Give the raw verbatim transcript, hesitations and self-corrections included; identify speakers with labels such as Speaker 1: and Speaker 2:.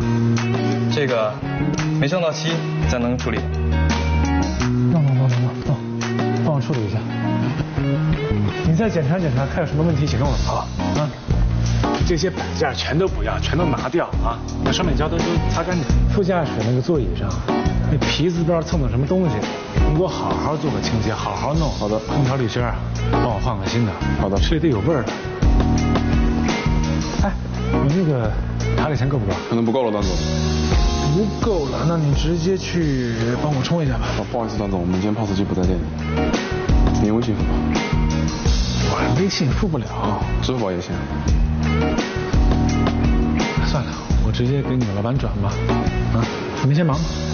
Speaker 1: 这个没上到期，咱能处理。
Speaker 2: 弄弄弄弄弄弄，帮我处理一下。你再检查检查，看有什么问题，请跟我说啊。这些摆件全都不要，全都拿掉啊！把双面胶都都擦干净。副驾驶那个座椅上，那皮子不知道蹭蹭什么东西，你给我好好做个清洁，好好弄。好的。空调滤芯啊，帮我换个新的。好的。吃里得有味儿的。哎，你那个卡里钱够不够？
Speaker 3: 可能不够了，段总。
Speaker 2: 不够了，那你直接去帮我充一下吧。
Speaker 3: 哦，不好意思，段总，我们今天 P O S 机不在店里，你用微信付吧。
Speaker 2: 我微信付不了。
Speaker 3: 支付宝也行。
Speaker 2: 算了，我直接给你们老板转吧。啊，你们先忙吧。